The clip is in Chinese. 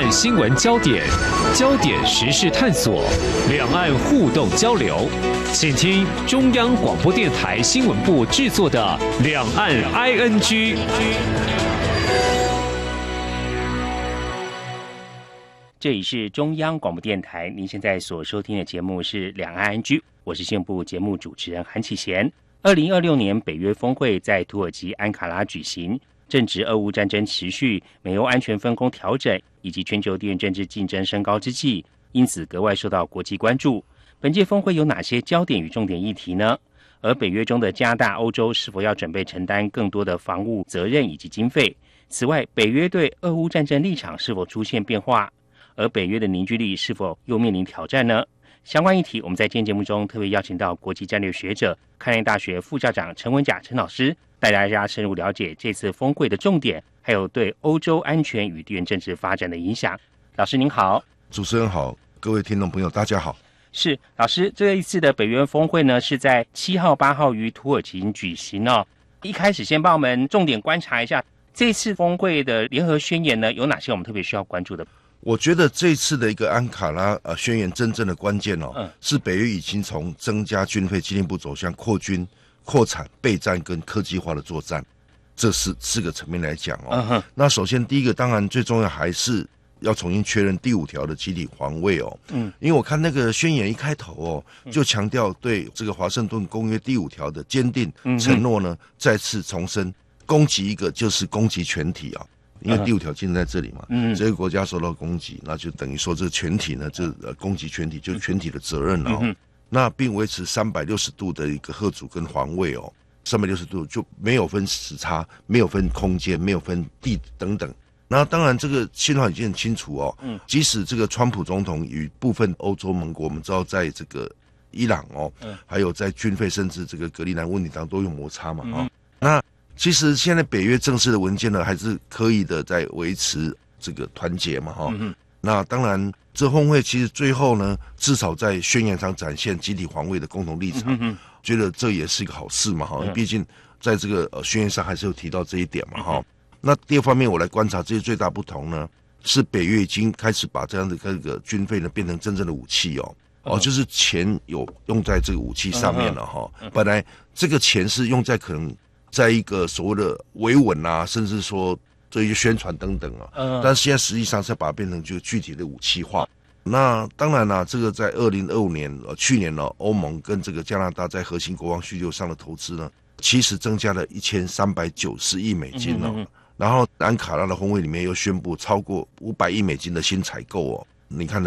岸新闻焦点，焦点时事探索，两岸互动交流。请听中央广播电台新闻部制作的《两岸 ING》。 这里是中央广播电台，您现在所收听的节目是《两岸 ING》，我是新闻部节目主持人韩启贤。2026年北约峰会在土耳其安卡拉举行，正值俄乌战争持续、美欧安全分工调整以及全球地缘政治竞争升高之际，因此格外受到国际关注。本届峰会有哪些焦点与重点议题呢？而北约中的加拿大、欧洲是否要准备承担更多的防务责任以及经费？此外，北约对俄乌战争立场是否出现变化？而北约的凝聚力是否又面临挑战呢？相关议题，我们在今天节目中特别邀请到国际战略学者、开南大学副校长陈文甲陈老师，带大家深入了解这次峰会的重点，还有对欧洲安全与地缘政治发展的影响。老师您好。 主持人好，各位听众朋友大家好。 是老师，这一次的北约峰会呢，是在7号、8号于土耳其举行哦。一开始先帮我们重点观察一下这次峰会的联合宣言呢，有哪些我们特别需要关注的？ 我觉得这次的一个安卡拉宣言真正的关键是北约已经从增加军费进一步走向扩军、扩产、备战跟科技化的作战，这是4个层面来讲那首先第一个，当然最重要还是要重新确认第5条的集体防卫因为我看那个宣言一开头就强调对这个华盛顿公约第5条的坚定承诺呢，再次重申，攻击一个就是攻击全体因为第5条禁在这里嘛，这个国家受到攻击，那就等于说这个全体呢，这攻击全体就是全体的责任了那并维持360度的一个嚇阻跟防卫360度就没有分时差，没有分空间，没有分地等等。那当然这个信号已经很清楚即使这个川普总统与部分欧洲盟国，我们知道在这个伊朗还有在军费甚至这个格陵兰问题上都有摩擦嘛那其实现在北约正式的文件呢，还是刻意的在维持这个团结嘛那当然这峰会其实最后呢，至少在宣言上展现集体防卫的共同立场觉得这也是一个好事嘛毕竟在这个宣言上还是有提到这一点嘛那第二方面我来观察，这些最大不同呢，是北约已经开始把这样的这个军费呢变成真正的武器就是钱有用在这个武器上面了本来这个钱是用在可能在一个所谓的维稳甚至说这些宣传等等但是现在实际上是把它变成就具体的武器化。那当然啦，这个在2025年去年欧盟跟这个加拿大在核心国防需求上的投资呢，其实增加了1390亿美金然后安卡拉的峰会里面又宣布超过500亿美金的新采购你看